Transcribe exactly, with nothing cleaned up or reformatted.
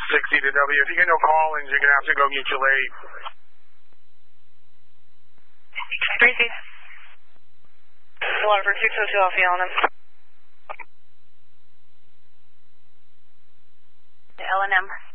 sixty to W. If you get no call-ins, you're going to have to go mutual aid. three C. Waterford six oh two Alpha L N M. L N M.